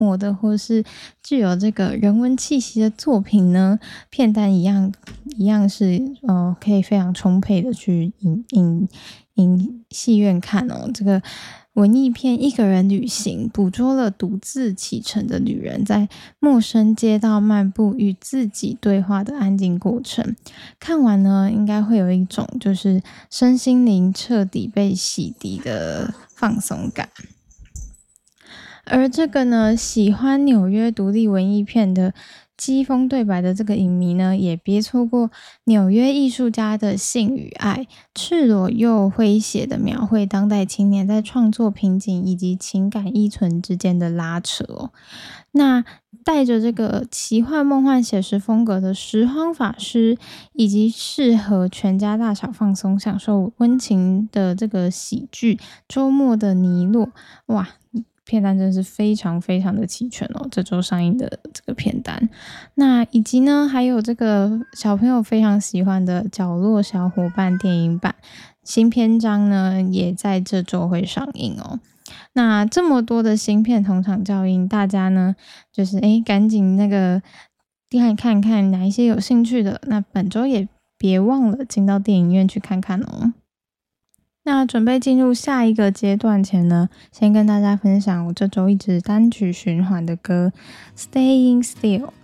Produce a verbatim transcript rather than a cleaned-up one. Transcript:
默的，或是具有这个人文气息的作品呢，片单一样一样是呃可以非常充沛的去影影影戏院看哦。这个文艺片《一个人旅行》捕捉了独自启程的旅人在陌生街道漫步与自己对话的安静过程。看完呢，应该会有一种就是身心灵彻底被洗涤的放松感。而这个呢，喜欢纽约独立文艺片的机锋对白的这个影迷呢，也别错过纽约艺术家的性与爱，赤裸又诙谐的描绘当代青年在创作瓶颈以及情感依存之间的拉扯哦。那带着这个奇幻梦幻写实风格的拾荒法师，以及适合全家大小放松享受温情的这个喜剧周末的尼洛，哇，片单真是非常非常的齐全哦，这周上映的这个片单。那以及呢，还有这个小朋友非常喜欢的角落小伙伴电影版新篇章呢，也在这周会上映哦。那这么多的新片同场效应，大家呢就是诶赶紧那个看看看哪一些有兴趣的，那本周也别忘了进到电影院去看看哦。那准备进入下一个阶段前呢，先跟大家分享我这周一直单曲循环的歌《Staying Still》。